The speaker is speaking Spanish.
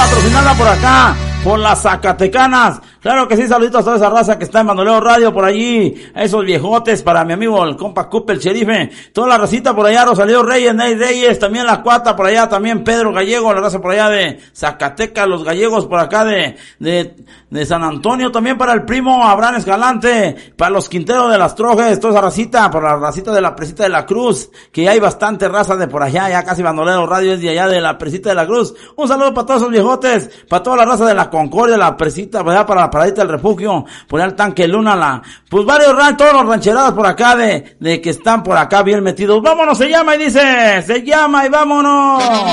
patrocinada por acá, por las Zacatecanas. Claro que sí, saluditos a toda esa raza que está en Bandoleo Radio por allí, a esos viejotes, para mi amigo el compa Cupe, el sherife, toda la racita por allá, Rosalío Reyes, Ney Reyes, también la Cuata por allá, también Pedro Gallego, la raza por allá de Zacatecas, los gallegos por acá de San Antonio, también para el primo Abraham Escalante, para los Quinteros de las Trojes, toda esa racita, para la racita de la Presita de la Cruz, que ya hay bastante raza de por allá, ya casi Bandoleo Radio es de allá de la Presita de la Cruz. Un saludo para todos esos viejotes, para toda la raza de la Concordia, la Presita, para allá, para la Paradita del Refugio, por allá el Tanque Luna, pues varios todos los rancheradas por acá de que están por acá bien metidos. Vámonos, se llama y dice, se llama y vámonos.